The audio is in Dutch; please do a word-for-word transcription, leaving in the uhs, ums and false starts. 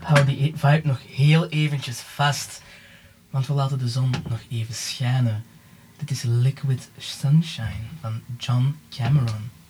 hou die vibe nog heel eventjes vast, want we laten de zon nog even schijnen. Dit is Liquid Sunshine van John Cameron.